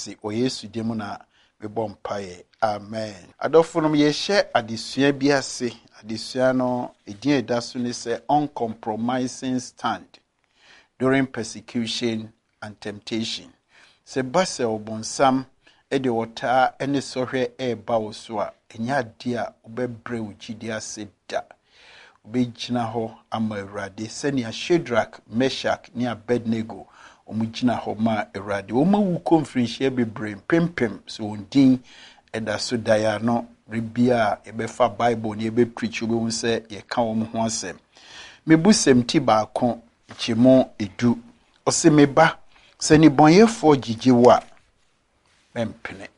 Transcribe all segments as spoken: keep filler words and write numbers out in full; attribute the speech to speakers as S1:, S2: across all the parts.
S1: ase o Yesu demu na me bompaye. Amen. Adofonom ye share adesua bi ase. Adesua no edin eda so ni say uncompromising stand during persecution and temptation. Se base obonsam e de wota ene sohwe e ba wo so a enya de a obebre ugidi ase da. Obegina ho ama Awurade senia Shadrach, Meshach ne Abednego omugina ho ma Awurade. Oma wu conference bebre pempem so ondin eda so daya no ribia ebefa Bible ne ebe preach obe hu se ye ka wo ho asem. Mebusem ti ba kon chimo edu ose meba se ni bonyefo gigiwa mempene.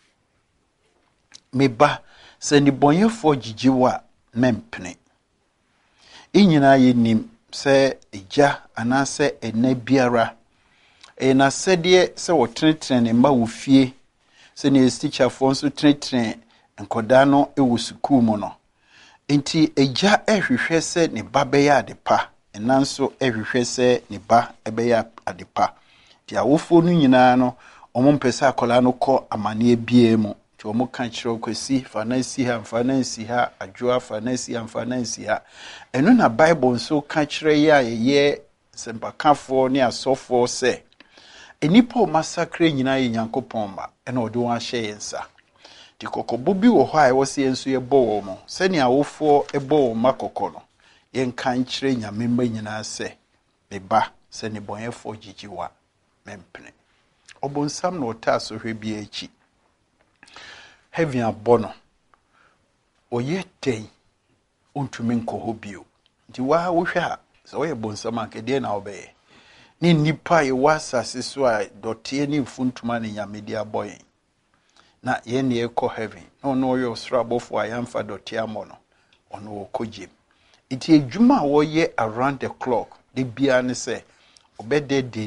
S1: Meba se ni bonyefo gigiwa mempene. Inyina yenim se eja anase ena biara e na sedie se wotenetene ne ma wo fie se ne teacher fo nso tenetene enkoda no e wo sukuu mu no enti eja ehwehwe se ne ba be ya adepa enanso ehwehwe se ne ba ebe ya adepa ti awofo no nyina no omo mpese akola no kɔ amane bie mu ti omo kan kire kwesi fanansi ha fanansi ha adwoa fanansi ha fanansi ha eno na Bible nso kan kire ya ye sempakafo ne asofo se enipa o masakre nyina ye Nyankopɔn ma ena ode won ahye yensa ti kokobo bi wo hɔ a wo se enso ye bɔ wo mo se ne awofo e bɔ wo makokɔ no ye kan kire nyame ma nyina se beba se ne bonyefo gigiwa mempene obonsam no ta so hwe bi echi heaven abono oye ten ontumi nkoho bio nti wa wo hwe a se wo ye bonsam akede na obeye ni nipa ye wasase so a dotie ni mfuntuma ne nyamedi aboyen na ye ne ekɔ heaven no no yo sra bofo ayamfa dotie amono ono wo kogem iti edwuma wo ye around the clock de bia ne se obede de